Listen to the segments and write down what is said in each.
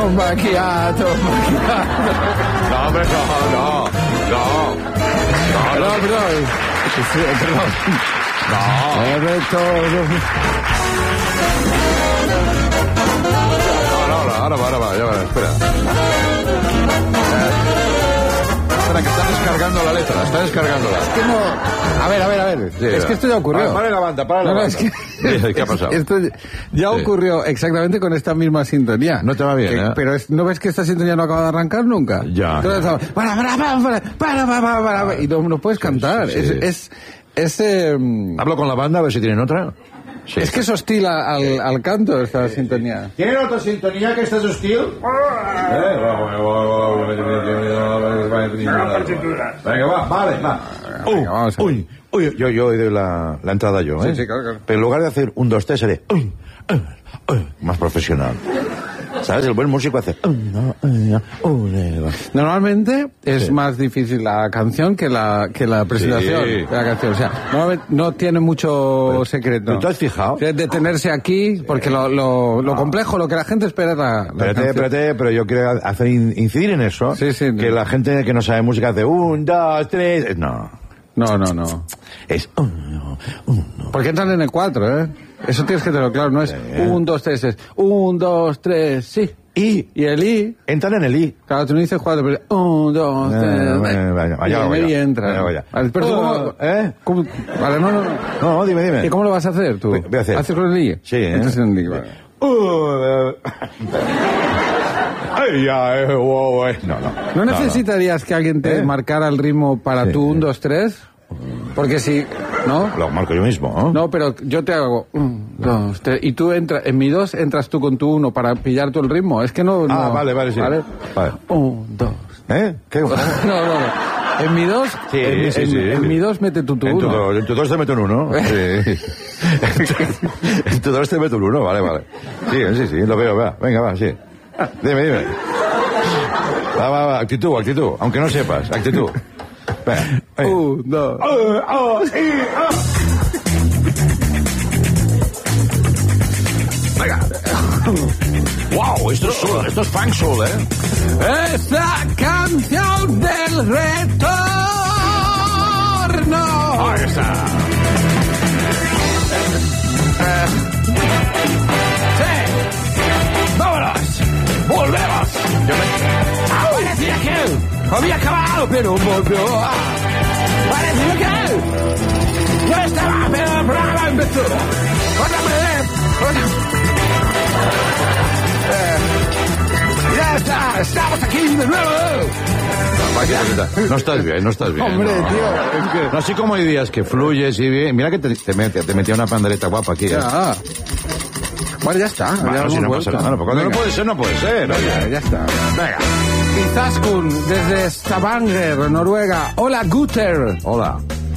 macchiato. No, hombre, no. Perdón. Ahora va, ya va, espera. Espera, que está descargando la letra, está descargándola. Es que no... A ver. Sí, es que esto ya ocurrió. Para la banda. Es que... ¿Qué ha pasado? Esto ya ocurrió exactamente con esta misma sintonía. No te va bien, ¿eh? Pero ¿no ves que esta sintonía no acaba de arrancar nunca? Ya. Entonces, para, y no puedes cantar. Sí. Es Hablo con la banda a ver si tienen otra. Sí. Es que es hostil al canto esta sintonía. ¿Tienen otra sintonía que esta es hostil? Venga, vale. Venga, vamos a ver. Uy, yo doy la entrada yo, ¿eh? Sí, claro. Pero en lugar de hacer 1, 2, 3, haré más profesional. ¿Sabes? El buen músico hace... Normalmente es más difícil la canción que la presentación de la canción. O sea, no tiene mucho secreto. ¿Pero tú has fijado? Detenerse aquí, porque lo complejo, lo que la gente espera es la Espérate, pero yo quiero hacer incidir en eso. Sí, que la gente que no sabe música hace 1, 2, 3... No. Es... Porque entran en el 4, ¿eh? Eso tienes que tenerlo claro, no es 1, 2, 3, es 1, 2, 3, sí. Y el I... Entran en el I. Claro, tú no dices 4, pero 1, 2, 3... Vaya. Y entra. Vaya. Vale, pero tú ¿cómo? Vale, no. No, dime. ¿Y cómo lo vas a hacer tú? Voy a hacer. ¿Haces con el I? Sí, Entras en el I, vale. ¿No necesitarías que alguien te marcara el ritmo para tu 1, 2, 3? Porque si... ¿No? Lo marco yo mismo, ¿no? No, pero yo te hago 1, 2, 3... Y tú entras... En mi 2 entras tú con tu 1 para pillar tú el ritmo. Es que no... Vale, sí. Vale. 1, 2... ¿Qué? No. En mi 2... Sí. En mi 2 mete tu 1. En tu 2 te meto un 1. Sí. En tu 2 te meto un 1, vale. Sí, lo veo, va. Venga, va, sí. Dime. Va, actitud. Aunque no sepas, actitud. 1, 2... Venga. Wow, esto es funk soul, ¿eh? Esta canción del retorno. Ahí está. Sí. Vámonos. Volvemos. Parecía que había acabado, pero volvió. Parecía que no estaba, pero el programa empezó. Ya está, estamos aquí de nuevo. No estás bien. Hombre, no. tío, es que... No, así como hay días que fluyes y bien. Mira que te metía una pandereta guapa aquí. Ya. Bueno, ya está. Bueno, si no pasa nada. Cuando no puede ser. Venga, ya está. Venga. Izaskun, desde Stavanger, Noruega. Hola, Guter. Hola.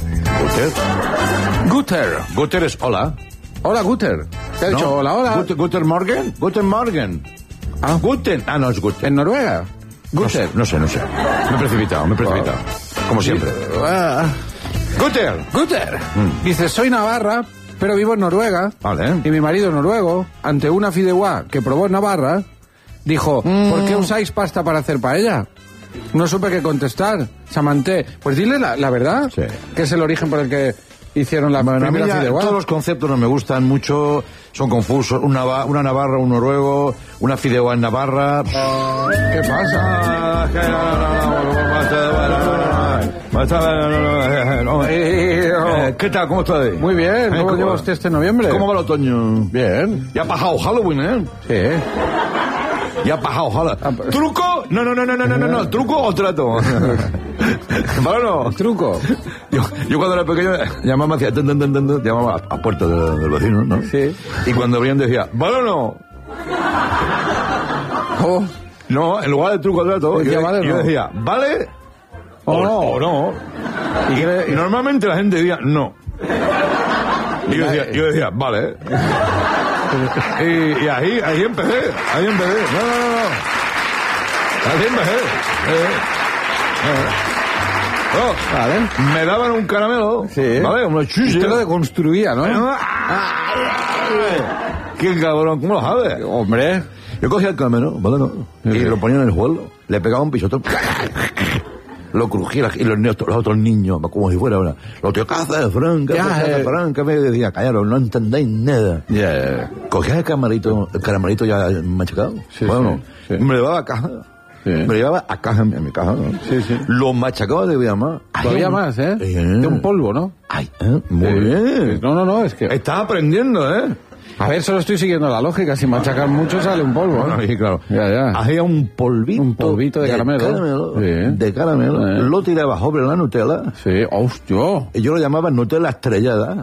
Guter. Guter es hola. Hola, Guter. ¿Te ha dicho hola? Guten Morgen. Ah, Guten. No es Guten. ¿En Noruega? Guter. No sé. Me he precipitado. Como siempre. Guter. Dice, soy navarra, pero vivo en Noruega. Vale. Y mi marido noruego, ante una fideuá que probó en Navarra, dijo, ¿por qué usáis pasta para hacer paella? No supe qué contestar. Samanté. Pues dile la verdad. Sí. Que es el origen por el que hicieron la primera fideuá. Todos los conceptos no me gustan mucho, son confusos. Una navarra, un noruego, una fideuá en Navarra. ¿Qué pasa? ¿Qué tal? ¿Cómo estás? Muy bien. ¿Cómo lleva usted este noviembre? ¿Cómo va el otoño? Bien. Ya ha pasado Halloween, ¿eh? Sí. Ya ha pasado Halloween. ¿Truco? No. ¿Truco o trato? ¿Vale o no? ¿Truco? Yo cuando era pequeño llamaba hacia llamaba a puerta del vecino, ¿no? Sí. Y cuando abrían decía, ¿vale o no? Oh. No, en lugar de truco o trato, yo decía, ¿vale? O no. Y normalmente la gente decía, no. Y yo decía, vale. Y ahí empecé. No. Ahí empecé. Vale. Me daban un caramelo. Sí. ¿Vale? Una chuche. Usted lo deconstruía, ¿no? ¡Qué cabrón! ¿Cómo lo sabes? Hombre. Yo cogía el caramelo, ¿vale? ¿No? Y lo ponía en el suelo, le pegaba un pisotón, lo crujía, y los otros niños, como si fuera ahora, los tíos, caza, Franca, me decía, callaros, no entendéis nada. Cogía el caramelito ya machacado, me lo llevaba a caja. Sí. Me lo llevaba a caja, en mi caja, ¿no? Sí. Lo machacaba de más. Todavía más, ¿eh? De un polvo, ¿no? Ay, muy bien. No, es que... Estás aprendiendo, ¿eh? A ver, solo estoy siguiendo la lógica. Si machacan mucho sale un polvo. Bueno, sí, claro. Ya. Hacía un polvito. Un polvito de caramelo. De caramelo. Lo tiraba sobre la Nutella. Sí, hostia. Y yo lo llamaba Nutella estrellada.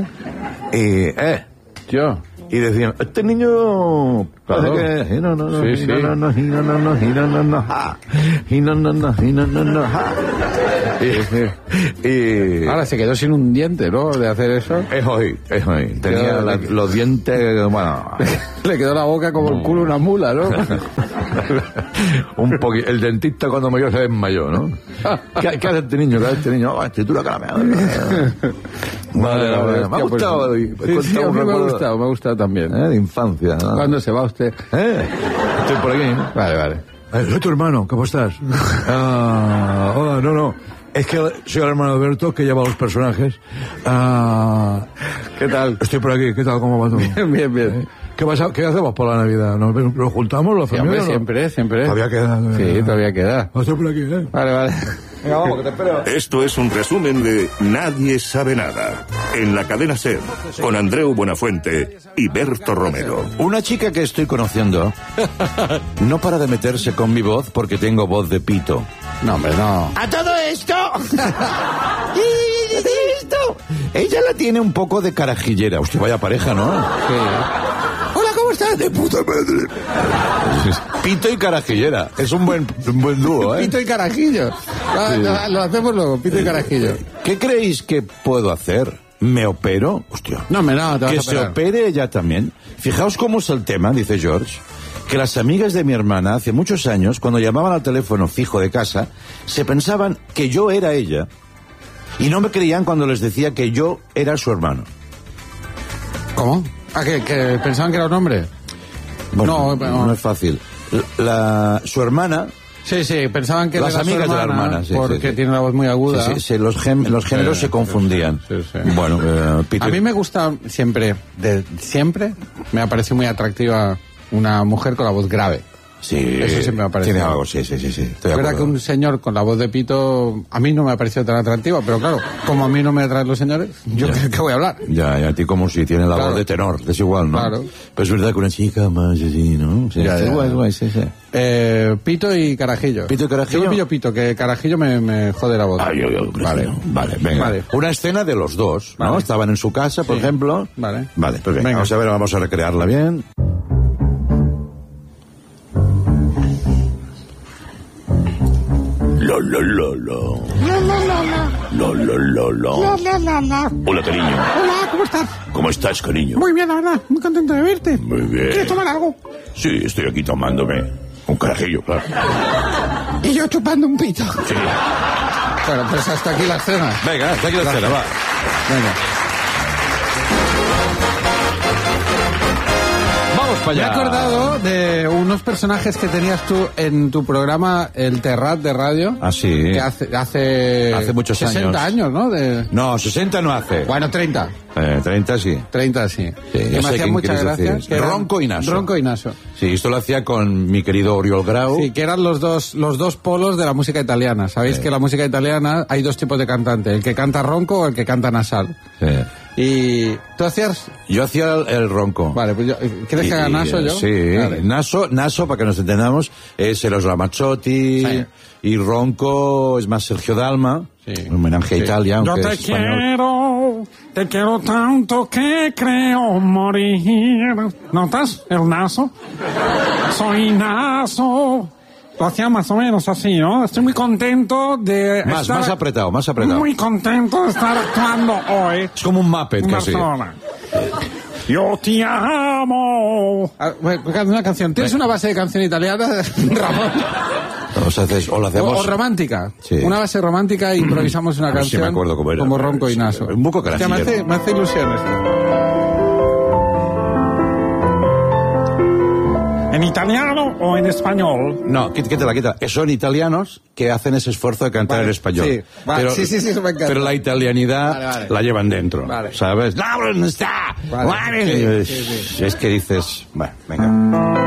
Tío. Y decían, este niño... Claro. Ahora se quedó sin un diente, ¿no? De hacer eso. Es hoy. Tenía los dientes, bueno... Le quedó la boca como el culo de una mula, ¿no? Un poquito. El dentista cuando me se desmayó, ¿no? ¿Qué hace este niño? Escritura caramelo. Vale. Me ha gustado. Me ha gustado también. De infancia, ¿no? ¿Cuándo se va usted? Estoy por aquí, ¿no? Vale. Soy tu hermano, ¿cómo estás? Hola, no. Es que soy el hermano de Alberto, que lleva los personajes. ¿Qué tal? Estoy por aquí, ¿qué tal? ¿Cómo va todo? Bien. ¿Qué hacemos por la Navidad? ¿Nos juntamos la familia? Siempre. Todavía queda. Sí, todavía queda. Estoy por aquí, ¿eh? Vale. Venga, vamos, que te espero. Esto es un resumen de Nadie sabe nada, en la cadena SER, con Andreu Buenafuente y Berto Romero. Una chica que estoy conociendo no para de meterse con mi voz porque tengo voz de pito. No, hombre, no. ¡A todo esto! Ella la tiene un poco de carajillera. Hostia, vaya pareja, ¿no? Sí. Hola, ¿cómo estás? De puta madre. Pito y carajillera. Es un buen dúo, ¿eh? Pito y carajillo. Lo hacemos luego, pito y carajillo. ¿Qué creéis que puedo hacer? ¿Me opero? Hostia. No, te vas que a se opere ella también. Fijaos cómo es el tema, dice George, que las amigas de mi hermana hace muchos años, cuando llamaban al teléfono fijo de casa, se pensaban que yo era ella y no me creían cuando les decía que yo era su hermano. ¿Cómo? ¿Que pensaban que era un hombre? Bueno, no es fácil. Su hermana... Sí, pensaban que las era amigas su hermana, de la hermana, sí, porque tiene una voz muy aguda. Sí, los géneros se confundían. Sí. Bueno, a mí me gusta siempre me ha parecido muy atractiva una mujer con la voz grave. Sí, eso siempre me ha parecido. Tiene algo, sí. Es verdad que un señor con la voz de pito a mí no me ha parecido tan atractiva, pero claro, como a mí no me atraen los señores, yo creo que voy a hablar. Ya, a ti como si tiene la voz de tenor, es igual, ¿no? Claro. Pero es verdad que una chica más así, ¿no? Sí, ya. Guay, sí. Pito y carajillo. ¿Pito y carajillo? Yo pillo pito, que carajillo me jode la voz. Vale, venga. Vale. Una escena de los dos, ¿no? Vale. Estaban en su casa, por ejemplo. Vale, pues venga. Vamos a recrearla bien. Hola, cariño. Hola, ¿cómo estás? ¿Cómo estás, cariño? Muy bien, la verdad. Muy contento de verte. Muy bien. ¿Quieres tomar algo? Sí, estoy aquí tomándome un carajillo, claro. Y yo chupando un pito. Sí. Bueno, pues hasta aquí la escena. Venga, hasta aquí la escena, va. Venga. Vamos para allá. Me he acordado de unos personajes que tenías tú en tu programa El Terrat de radio. Ah, sí. Que hace muchos 60 años, ¿no? No, 60 no hace. Bueno, 30. 30 sí. 30 sí. Sí, Que me hacían muchas gracias. Ronco y Naso. Ronco y Naso. Sí, esto lo hacía con mi querido Oriol Grau. Sí, que eran los dos polos de la música italiana. Sabéis que la música italiana hay dos tipos de cantante, el que canta ronco o el que canta nasal. Sí. Y tú hacías... Yo hacía el ronco. Vale, pues ¿quieres que haga Naso yo? Sí, vale. Naso, para que nos entendamos, es Eros Ramazzotti, sí. Y ronco es más Sergio Dalma, sí. Un homenaje a Italia, aunque Yo es español. te quiero tanto que creo morir. ¿Notas el Naso? Soy Naso. Lo hacía más o menos así, ¿no? Estoy muy contento de Más apretado. Muy contento de estar actuando hoy Es como un Muppet en casi. Barcelona. Yo te amo. Una canción. ¿Tienes una base de canción italiana, Ramón? O lo hacemos... O romántica. Sí. Una base romántica e improvisamos una A ver si canción me acuerdo cómo era. como ronco y Naso. Un poco carajillero. Me hace ilusiones. ¿En italiano o en español? No, quítala. Son italianos que hacen ese esfuerzo de cantar en español. Sí, vale, pero, sí, eso me encanta. Pero la italianidad Vale. la llevan dentro, Vale. ¿sabes? ¡No, no está! Vale. Es que dices... Bueno, venga.